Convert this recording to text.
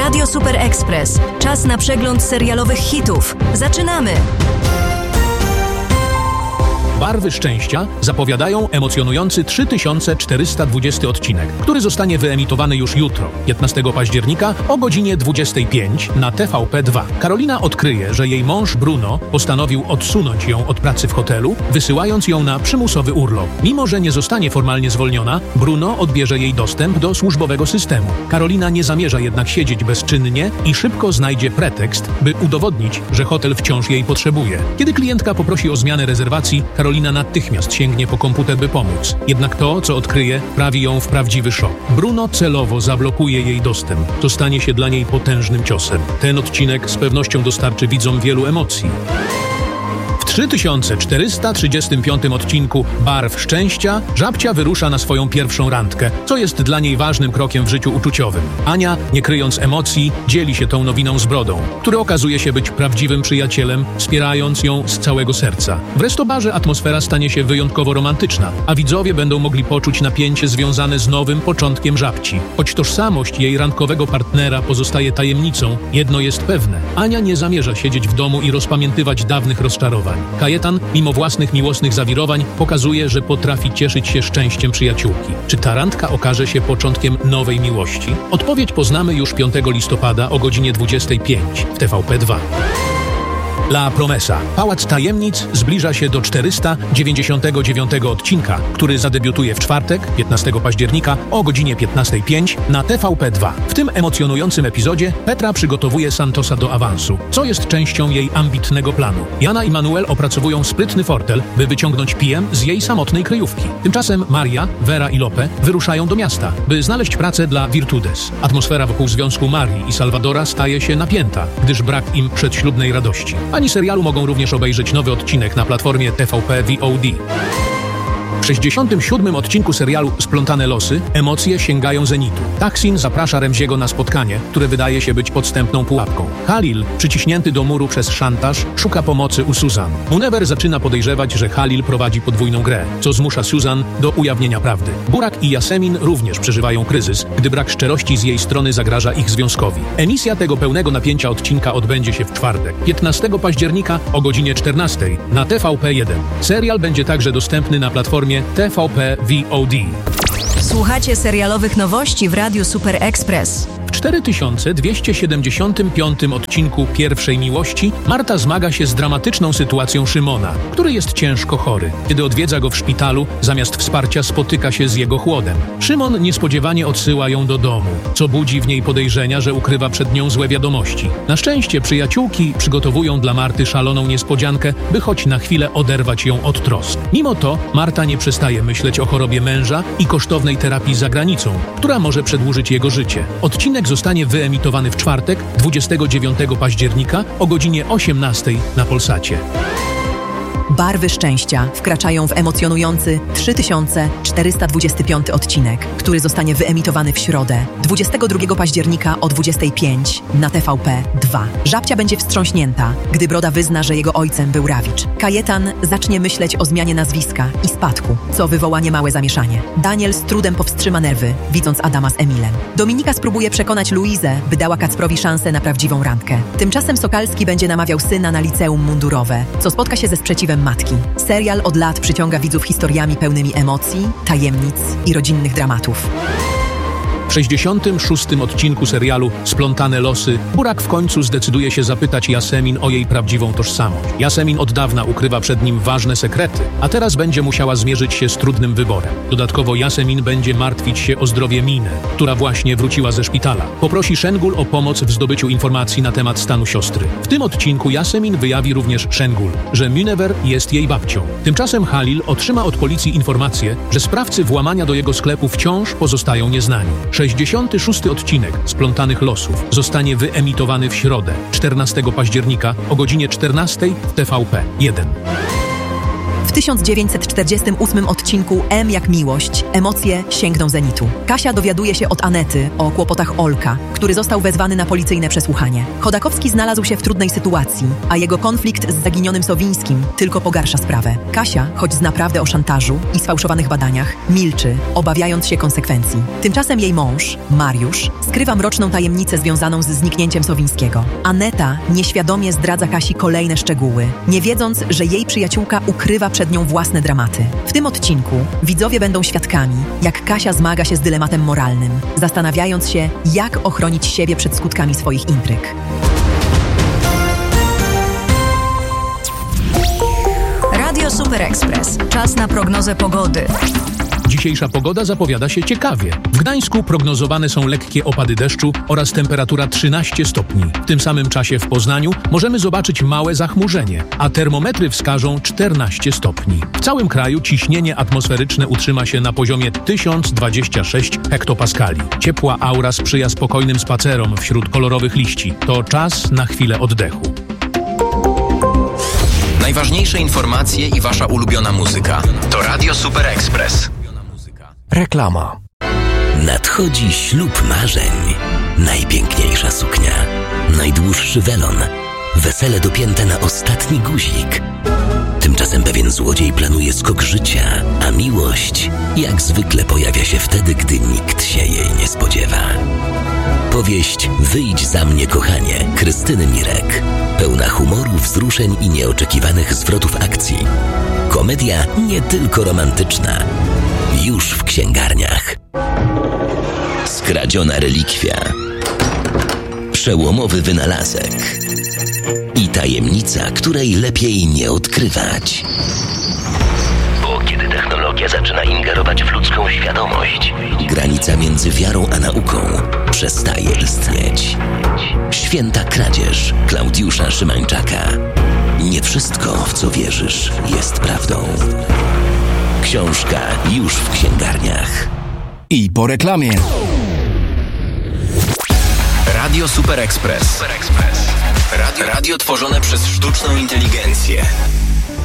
Radio Super Express. Czas na przegląd serialowych hitów. Zaczynamy! Barwy szczęścia zapowiadają emocjonujący 3420 odcinek, który zostanie wyemitowany już jutro, 15 października o godzinie 25 na TVP2. Karolina odkryje, że jej mąż Bruno postanowił odsunąć ją od pracy w hotelu, wysyłając ją na przymusowy urlop. Mimo że nie zostanie formalnie zwolniona, Bruno odbierze jej dostęp do służbowego systemu. Karolina nie zamierza jednak siedzieć bezczynnie i szybko znajdzie pretekst, by udowodnić, że hotel wciąż jej potrzebuje. Kiedy klientka poprosi o zmianę rezerwacji, Karolina natychmiast sięgnie po komputer, by pomóc. Jednak to, co odkryje, wprawi ją w prawdziwy szok. Bruno celowo zablokuje jej dostęp. To stanie się dla niej potężnym ciosem. Ten odcinek z pewnością dostarczy widzom wielu emocji. W 3435 odcinku Barw szczęścia Żabcia wyrusza na swoją pierwszą randkę, co jest dla niej ważnym krokiem w życiu uczuciowym. Ania, nie kryjąc emocji, dzieli się tą nowiną z Brodą, który okazuje się być prawdziwym przyjacielem, wspierając ją z całego serca. W restobarze atmosfera stanie się wyjątkowo romantyczna, a widzowie będą mogli poczuć napięcie związane z nowym początkiem Żabci. Choć tożsamość jej randkowego partnera pozostaje tajemnicą, jedno jest pewne. Ania nie zamierza siedzieć w domu i rozpamiętywać dawnych rozczarowań. Kajetan, mimo własnych miłosnych zawirowań, pokazuje, że potrafi cieszyć się szczęściem przyjaciółki. Czy ta randka okaże się początkiem nowej miłości? Odpowiedź poznamy już 5 listopada o godzinie 25 w TVP2. La Promesa. Pałac Tajemnic zbliża się do 499 odcinka, który zadebiutuje w czwartek, 15 października o godzinie 15:05 na TVP2. W tym emocjonującym epizodzie Petra przygotowuje Santosa do awansu, co jest częścią jej ambitnego planu. Jana i Manuel opracowują sprytny fortel, by wyciągnąć PM z jej samotnej kryjówki. Tymczasem Maria, Vera i Lope wyruszają do miasta, by znaleźć pracę dla Virtudes. Atmosfera wokół związku Marii i Salvadora staje się napięta, gdyż brak im przedślubnej radości. Fani serialu mogą również obejrzeć nowy odcinek na platformie TVP VOD. W 67. odcinku serialu Splątane losy emocje sięgają zenitu. Taksin zaprasza Remziego na spotkanie, które wydaje się być podstępną pułapką. Halil, przyciśnięty do muru przez szantaż, szuka pomocy u Susan. Munewer zaczyna podejrzewać, że Halil prowadzi podwójną grę, co zmusza Susan do ujawnienia prawdy. Burak i Yasemin również przeżywają kryzys, gdy brak szczerości z jej strony zagraża ich związkowi. Emisja tego pełnego napięcia odcinka odbędzie się w czwartek, 15 października o godzinie 14 na TVP1. Serial będzie także dostępny na platformie TVP VOD. Słuchacie serialowych nowości w Radiu Super Express. W 4275 odcinku Pierwszej Miłości Marta zmaga się z dramatyczną sytuacją Szymona, który jest ciężko chory. Kiedy odwiedza go w szpitalu, zamiast wsparcia spotyka się z jego chłodem. Szymon niespodziewanie odsyła ją do domu, co budzi w niej podejrzenia, że ukrywa przed nią złe wiadomości. Na szczęście przyjaciółki przygotowują dla Marty szaloną niespodziankę, by choć na chwilę oderwać ją od trosk. Mimo to Marta nie przestaje myśleć o chorobie męża i kosztownej terapii za granicą, która może przedłużyć jego życie. Odcinek zostanie wyemitowany w czwartek, 29 października o godzinie 18 na Polsacie. Barwy szczęścia wkraczają w emocjonujący 3425 odcinek, który zostanie wyemitowany w środę, 22 października o 25 na TVP2. Żabcia będzie wstrząśnięta, gdy Broda wyzna, że jego ojcem był Rawicz. Kajetan zacznie myśleć o zmianie nazwiska i spadku, co wywoła niemałe zamieszanie. Daniel z trudem powstrzyma nerwy, widząc Adama z Emilem. Dominika spróbuje przekonać Luizę, by dała Kacprowi szansę na prawdziwą randkę. Tymczasem Sokalski będzie namawiał syna na liceum mundurowe, co spotka się ze sprzeciwem matki. Serial od lat przyciąga widzów historiami pełnymi emocji, tajemnic i rodzinnych dramatów. W 66. odcinku serialu Splątane losy Burak w końcu zdecyduje się zapytać Yasemin o jej prawdziwą tożsamość. Yasemin od dawna ukrywa przed nim ważne sekrety, a teraz będzie musiała zmierzyć się z trudnym wyborem. Dodatkowo Yasemin będzie martwić się o zdrowie Miny, która właśnie wróciła ze szpitala. Poprosi Szengul o pomoc w zdobyciu informacji na temat stanu siostry. W tym odcinku Yasemin wyjawi również Szengul, że Munewer jest jej babcią. Tymczasem Halil otrzyma od policji informację, że sprawcy włamania do jego sklepu wciąż pozostają nieznani. 66. odcinek Splątanych losów zostanie wyemitowany w środę, 14 października o godzinie 14 w TVP1. W 1948 odcinku M jak miłość emocje sięgną zenitu. Kasia dowiaduje się od Anety o kłopotach Olka, który został wezwany na policyjne przesłuchanie. Chodakowski znalazł się w trudnej sytuacji, a jego konflikt z zaginionym Sowińskim tylko pogarsza sprawę. Kasia, choć zna prawdę o szantażu i sfałszowanych badaniach, milczy, obawiając się konsekwencji. Tymczasem jej mąż, Mariusz, skrywa mroczną tajemnicę związaną z zniknięciem Sowińskiego. Aneta nieświadomie zdradza Kasi kolejne szczegóły, nie wiedząc, że jej przyjaciółka ukrywa przed nią własne dramaty. W tym odcinku widzowie będą świadkami, jak Kasia zmaga się z dylematem moralnym, zastanawiając się, jak ochronić siebie przed skutkami swoich intryg. Radio Super Express. Czas na prognozę pogody. Dzisiejsza pogoda zapowiada się ciekawie. W Gdańsku prognozowane są lekkie opady deszczu oraz temperatura 13 stopni. W tym samym czasie w Poznaniu możemy zobaczyć małe zachmurzenie, a termometry wskażą 14 stopni. W całym kraju ciśnienie atmosferyczne utrzyma się na poziomie 1026 hektopaskali. Ciepła aura sprzyja spokojnym spacerom wśród kolorowych liści. To czas na chwilę oddechu. Najważniejsze informacje i wasza ulubiona muzyka. To Radio Super Express. Reklama. Nadchodzi ślub marzeń. Najpiękniejsza suknia. Najdłuższy welon. Wesele dopięte na ostatni guzik. Tymczasem pewien złodziej planuje skok życia, a miłość jak zwykle pojawia się wtedy, gdy nikt się jej nie spodziewa. Powieść Wyjdź za mnie, kochanie, Krystyny Mirek. Pełna humoru, wzruszeń i nieoczekiwanych zwrotów akcji. Komedia nie tylko romantyczna. Już w księgarniach. Skradziona relikwia. Przełomowy wynalazek. I tajemnica, której lepiej nie odkrywać. Bo kiedy technologia zaczyna ingerować w ludzką świadomość, granica między wiarą a nauką przestaje istnieć. Święta kradzież Klaudiusza Szymańczaka. Nie wszystko, w co wierzysz, jest prawdą. Książka już w księgarniach. I po reklamie. Radio Super Express. Radio tworzone przez sztuczną inteligencję.